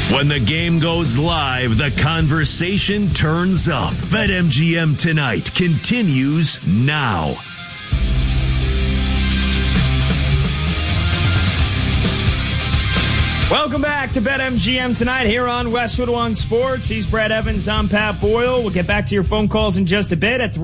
When the game goes live, the conversation turns up. BetMGM Tonight continues now. Welcome back to BetMGM Tonight here on Westwood One Sports. He's Brad Evans. I'm Pat Boyle. We'll get back to your phone calls in just a bit at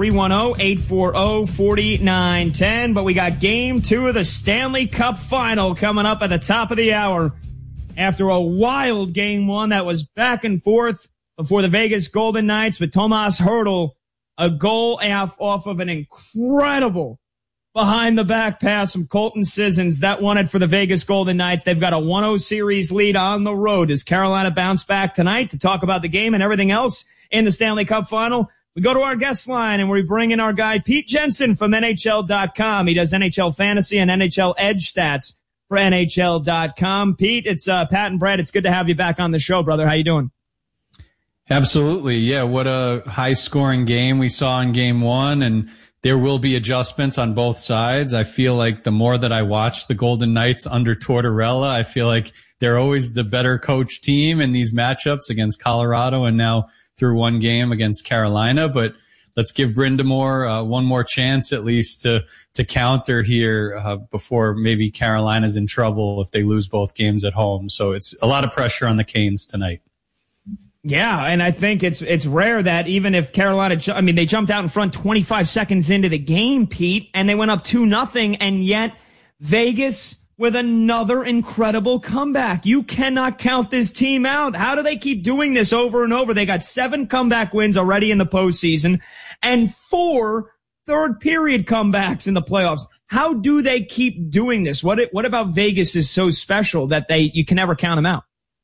310-840-4910. But we got Game 2 of the Stanley Cup Final coming up at the top of the hour. After a wild Game 1 that was back and forth before the Vegas Golden Knights with Tomas Hertl, a goal off of an incredible behind-the-back pass from Colton Sissons. That won it for the Vegas Golden Knights. They've got a 1-0 series lead on the road. Does Carolina bounce back tonight? To talk about the game and everything else in the Stanley Cup Final, we go to our guest line, and we bring in our guy Pete Jensen from NHL.com. He does NHL Fantasy and NHL Edge stats for NHL.com. Pete, it's Pat and Brad. It's good to have you back on the show, brother. How you doing? Absolutely. Yeah, what a high-scoring game we saw in Game 1, and there will be adjustments on both sides. I feel like the more that I watch the Golden Knights under Tortorella, I feel like they're always the better coach team in these matchups against Colorado and now through one game against Carolina. But let's give Brind'Amour one more chance at least to counter here before maybe Carolina's in trouble if they lose both games at home. So it's a lot of pressure on the Canes tonight. Yeah, and I think it's rare that even if Carolina, they jumped out in front 25 seconds into the game, Pete, and they went up 2-0, and yet Vegas with another incredible comeback. You cannot count this team out. How do they keep doing this over and over? They got 7 comeback wins already in the postseason and 4 third-period comebacks in the playoffs. How do they keep doing this? What about Vegas is so special that you can never count them out?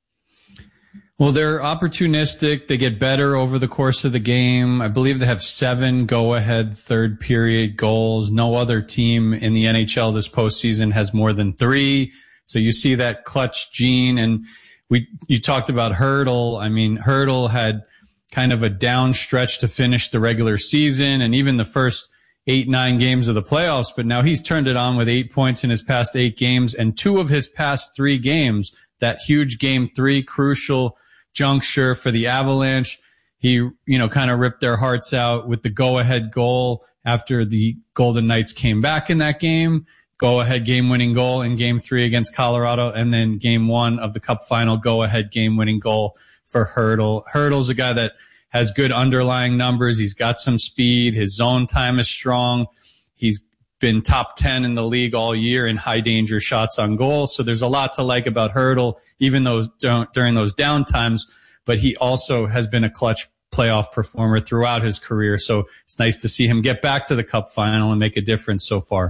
Well, they're opportunistic. They get better over the course of the game. I believe they have 7 go-ahead third-period goals. No other team in the NHL this postseason has more than 3. So you see that clutch gene. And you talked about Hertl. I mean, Hertl had kind of a down stretch to finish the regular season and even the first 8-9 games of the playoffs. But now he's turned it on with 8 points in his past 8 games, and 2 of his past 3 games, that huge Game 3 crucial juncture for the Avalanche. He, kind of ripped their hearts out with the go-ahead goal after the Golden Knights came back in that game. Go-ahead game-winning goal in Game 3 against Colorado, and then Game 1 of the Cup Final, go-ahead game-winning goal for Hertl. Hertl's a guy that has good underlying numbers. He's got some speed. His zone time is strong. He's been top 10 in the league all year in high-danger shots on goal. So there's a lot to like about Hertl, even though during those down times. But he also has been a clutch playoff performer throughout his career. So it's nice to see him get back to the Cup Final and make a difference so far.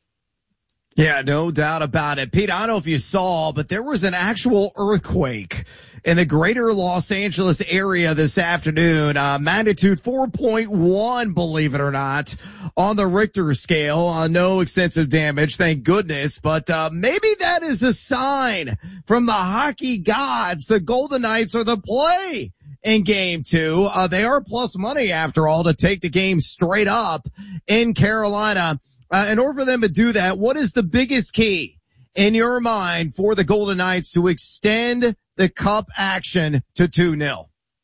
Yeah, no doubt about it. Pete, I don't know if you saw, but there was an actual earthquake in the greater Los Angeles area this afternoon. Magnitude 4.1, believe it or not, on the Richter scale. No extensive damage, thank goodness. But maybe that is a sign from the hockey gods. The Golden Knights are the play in Game 2. They are plus money, after all, to take the game straight up in Carolina. In order for them to do that, what is the biggest key in your mind for the Golden Knights to extend the cup action to 2-0?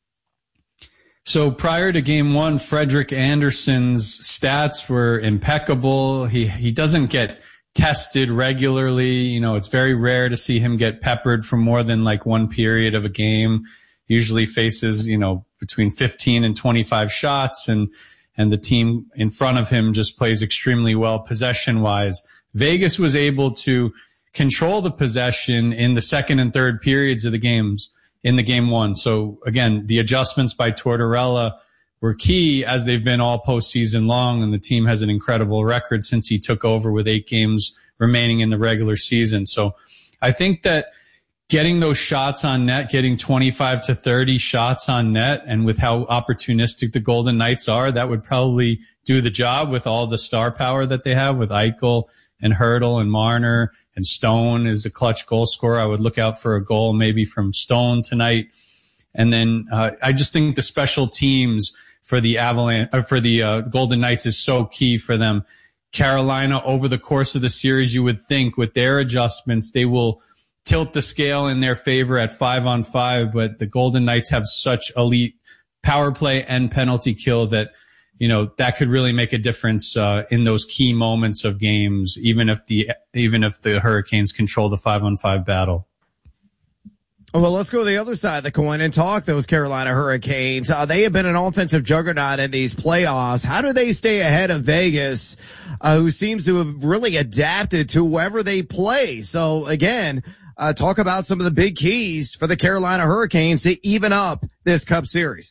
So prior to Game 1, Frederik Andersen's stats were impeccable. He doesn't get tested regularly. It's very rare to see him get peppered for more than like one period of a game. Usually faces, between 15 and 25 shots, and the team in front of him just plays extremely well possession-wise. Vegas was able to control the possession in the second and third periods of the games in the Game 1. So, again, the adjustments by Tortorella were key, as they've been all postseason long, and the team has an incredible record since he took over with 8 games remaining in the regular season. So I think that getting those shots on net, getting 25 to 30 shots on net, and with how opportunistic the Golden Knights are, that would probably do the job with all the star power that they have with Eichel and Hertl and Marner, and Stone is a clutch goal scorer. I would look out for a goal maybe from Stone tonight. And then I just think the special teams for the Golden Knights is so key for them. Carolina, over the course of the series, you would think with their adjustments, they will tilt the scale in their favor at 5-on-5, but the Golden Knights have such elite power play and penalty kill that, that could really make a difference in those key moments of games, even if the Hurricanes control the 5-on-5 battle. Well, let's go to the other side of the coin and talk those Carolina Hurricanes. They have been an offensive juggernaut in these playoffs. How do they stay ahead of Vegas, who seems to have really adapted to whoever they play? So again, talk about some of the big keys for the Carolina Hurricanes to even up this Cup series.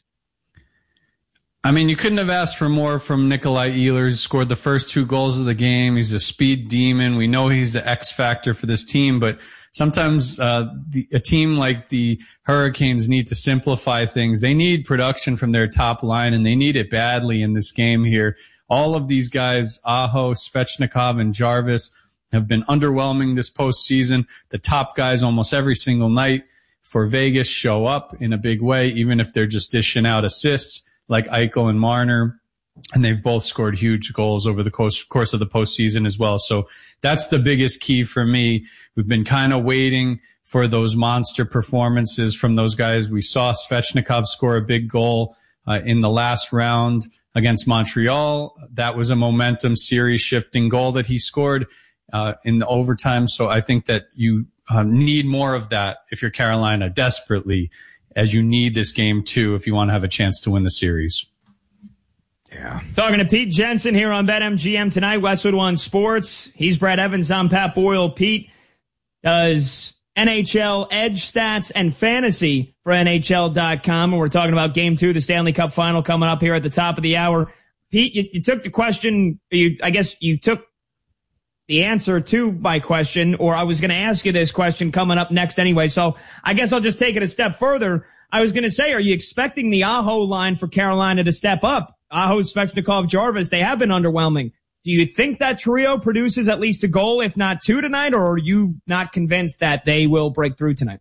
I mean, you couldn't have asked for more from Nikolai Ehlers. Scored the first 2 goals of the game. He's a speed demon. We know he's the X factor for this team, but sometimes a team like the Hurricanes need to simplify things. They need production from their top line, and they need it badly in this game here. All of these guys, Aho, Svechnikov, and Jarvis, have been underwhelming this postseason. The top guys almost every single night for Vegas show up in a big way, even if they're just dishing out assists like Eichel and Marner. And they've both scored huge goals over the course of the postseason as well. So that's the biggest key for me. We've been kind of waiting for those monster performances from those guys. We saw Svechnikov score a big goal in the last round against Montreal. That was a momentum series shifting goal that he scored in the overtime. So I think that you need more of that if you're Carolina desperately, as you need this game too if you want to have a chance to win the series. Yeah. Talking to Pete Jensen here on BetMGM tonight, Westwood One Sports. He's Brad Evans. I'm Pat Boyle. Pete does NHL Edge stats and fantasy for NHL.com. And we're talking about Game 2, the Stanley Cup Final coming up here at the top of the hour. Pete, you took the question, I guess you took the answer to my question, or I was going to ask you this question coming up next anyway. So I guess I'll just take it a step further. I was going to say, are you expecting the Aho line for Carolina to step up? Aho, Svechnikov, Jarvis, they have been underwhelming. Do you think that trio produces at least a goal, if not 2 tonight, or are you not convinced that they will break through tonight?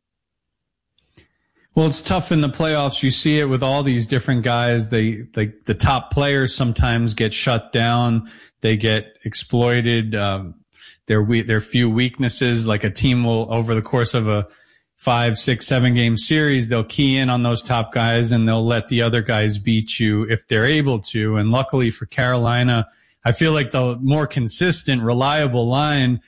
Well, it's tough in the playoffs. You see it with all these different guys. The top players sometimes get shut down. They get exploited. Their few weaknesses, like a team will, over the course of a 5, 6, 7 game series, they'll key in on those top guys and they'll let the other guys beat you if they're able to. And luckily for Carolina, I feel like the more consistent, reliable line